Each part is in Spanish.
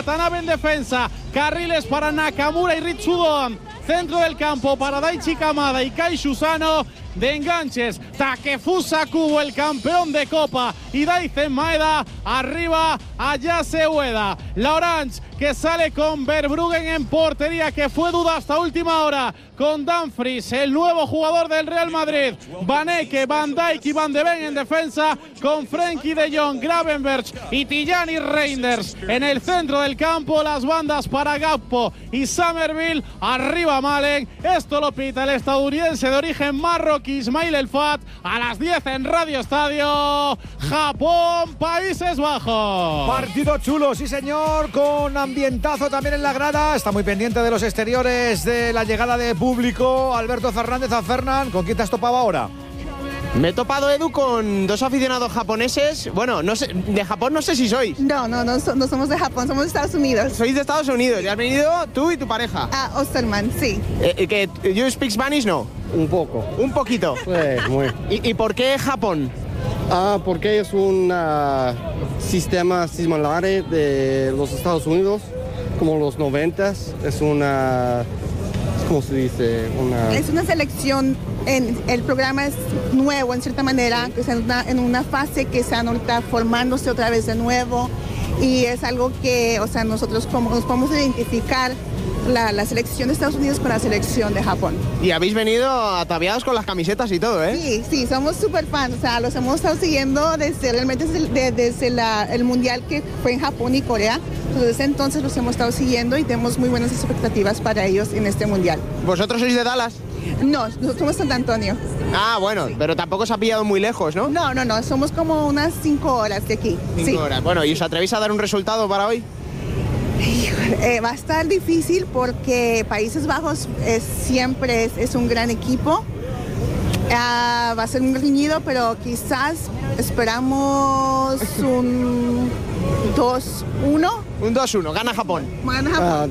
Watanabe en defensa, carriles para Nakamura y Ritsudoan, centro del campo para Daichi Kamada y Kai Shusano. De enganches, Takefusa Kubo, el campeón de Copa, y Daizen Maeda. Arriba, Ayase Ueda. La Orange, que sale con Verbruggen en portería, que fue duda hasta última hora, con Dumfries, el nuevo jugador del Real Madrid. Van Eke, Van Dijk y Van de Ven en defensa, con Frenkie de Jong, Gravenberch y Tijani Reinders. En el centro del campo, las bandas para Gakpo y Somerville. Arriba Malen. Esto lo pita el estadounidense de origen marroquí, Ismail El Fat, a las 10 en Radio Estadio. Japón, Países Bajos. Partido chulo, sí señor, con ambientazo también en la grada. Está muy pendiente de los exteriores, de la llegada de público. Alberto Fernández. A Fernán, ¿con quién te has topado ahora? Me he topado, Edu, con dos aficionados japoneses. Bueno, no sé, de Japón no sé si sois. No somos de Japón, somos de Estados Unidos. Sois de Estados Unidos y has venido tú y tu pareja. Osterman, sí. ¿Que you speak Spanish, no? Un poco. Un poquito. Sí, muy. ¿Y por qué Japón? Porque es un sistema similar de los Estados Unidos, como los 90s. Es una... ¿Cómo se dice? Es una selección, el programa es nuevo en cierta manera, que está en una fase que están ahorita formándose otra vez de nuevo, y es algo que, o sea, nosotros como nos podemos identificar la selección de Estados Unidos con la selección de Japón. Y habéis venido ataviados con las camisetas y todo, ¿eh? Sí, somos súper fans, o sea, los hemos estado siguiendo desde el mundial que fue en Japón y Corea. Desde entonces los hemos estado siguiendo y tenemos muy buenas expectativas para ellos en este mundial. ¿Vosotros sois de Dallas? No, somos San Antonio. Bueno, pero tampoco se ha pillado muy lejos, ¿no? No, somos como unas 5 horas de aquí. 5 horas. Bueno, ¿y os atrevéis a dar un resultado para hoy? Va a estar difícil porque Países Bajos siempre es un gran equipo. Va a ser un reñido, pero quizás esperamos un 2-1. Un 2-1, gana Japón. Gana Japón.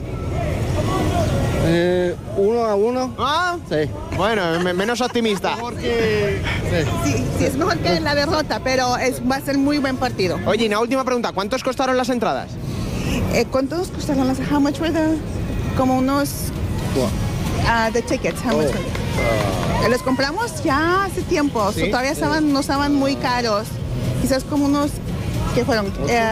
1-1. Sí. Bueno, menos optimista. Porque... Sí, es mejor que la derrota, pero va a ser muy buen partido. Oye, y una última pregunta, ¿cuántos costaron las entradas? ¿Cuántos costaron las? How much were the? Como unos... the tickets, how much? Los compramos ya hace tiempo, ¿Sí? Todavía no estaban muy caros. Quizás como unos, ¿qué fueron?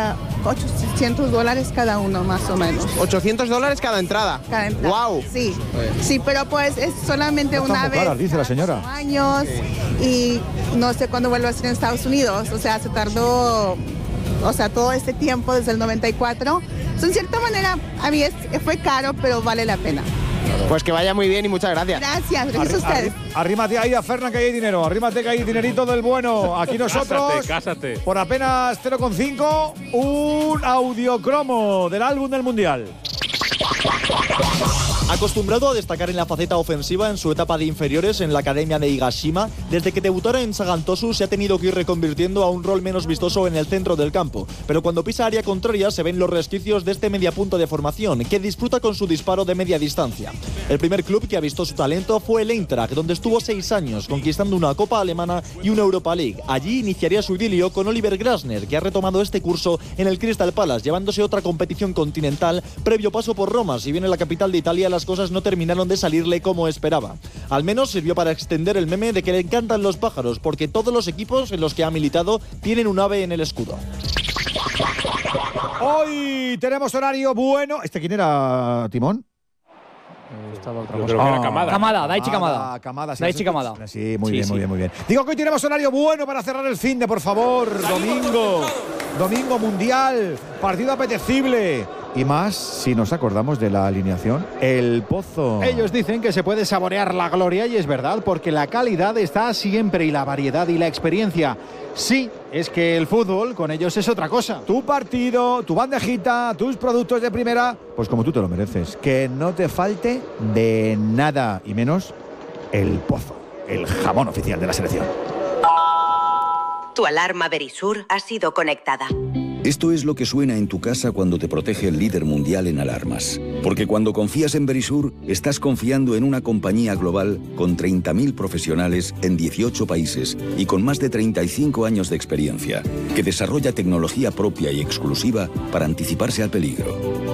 $800 cada uno, más o menos. $800 cada entrada. Cada entrada. Wow. Sí, pero pues es solamente una vez. Caras, dice la señora. Años, y no sé cuándo vuelva a ser en Estados Unidos. O sea, se tardó, todo este tiempo desde el 94. En cierta manera, a mí fue caro, pero vale la pena. Pues que vaya muy bien y muchas gracias. Gracias a ustedes. Arrímate ahí a Fernan, que hay dinero. Arrímate, que hay dinerito del bueno. Aquí nosotros, Cásate. por apenas 0,5, un audiocromo del álbum del Mundial. Acostumbrado a destacar en la faceta ofensiva en su etapa de inferiores en la academia de Higashima, desde que debutara en Sagan Tosu se ha tenido que ir reconvirtiendo a un rol menos vistoso en el centro del campo. Pero cuando pisa área contraria se ven los resquicios de este mediapunto de formación, que disfruta con su disparo de media distancia. El primer club que ha visto su talento fue el Eintracht, donde estuvo 6 años, conquistando una Copa Alemana y una Europa League. Allí iniciaría su idilio con Oliver Glasner, que ha retomado este curso en el Crystal Palace, llevándose otra competición continental previo paso por Roma. Si bien en la capital de Italia las cosas no terminaron de salirle como esperaba. Al menos sirvió para extender el meme de que le encantan los pájaros, porque todos los equipos en los que ha militado tienen un ave en el escudo. Hoy tenemos horario bueno. ¿Quién era, Timón? Yo creo que era Kamada. Daichi Kamada. Kamada, sí. Daichi Kamada. Sí, muy bien. Digo que hoy tenemos horario bueno para cerrar el finde, por favor. Domingo mundial, partido apetecible. Y más si nos acordamos de la alineación. El Pozo. Ellos dicen que se puede saborear la gloria y es verdad, porque la calidad está siempre y la variedad y la experiencia. Sí, es que el fútbol con ellos es otra cosa. Tu partido, tu bandejita, tus productos de primera, pues como tú te lo mereces. Que no te falte de nada, y menos el Pozo, el jamón oficial de la selección. Tu alarma Verisur ha sido conectada. Esto es lo que suena en tu casa cuando te protege el líder mundial en alarmas. Porque cuando confías en Verisur, estás confiando en una compañía global con 30.000 profesionales en 18 países y con más de 35 años de experiencia, que desarrolla tecnología propia y exclusiva para anticiparse al peligro.